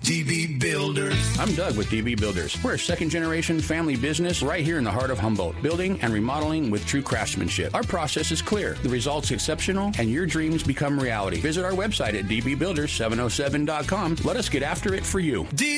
DB Builders. I'm Doug with DB Builders. We're a second-generation family business right here in the heart of Humboldt, building and remodeling with true craftsmanship. Our process is clear, the results exceptional, and your dreams become reality. Visit our website at dbbuilders707.com. Let us get after it for you.